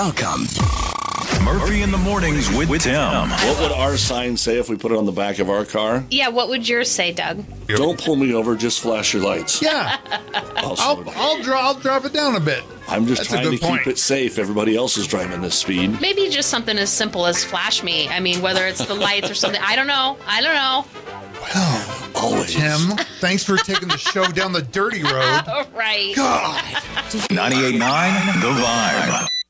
Welcome. Murphy in the Mornings with Tim. What would our sign say if we put it on the back of our car? Yeah, what would yours say, Doug? Don't pull me over, just flash your lights. Yeah, I'll drop it down a bit. I'm just That's trying a to good point. keep it safe. Everybody else is driving this speed. Maybe just something as simple as flash me. I mean, whether it's the lights or something. I don't know. Well, Always. Tim, thanks for taking the show down the dirty road. All right. God. 98.9 The Vibe.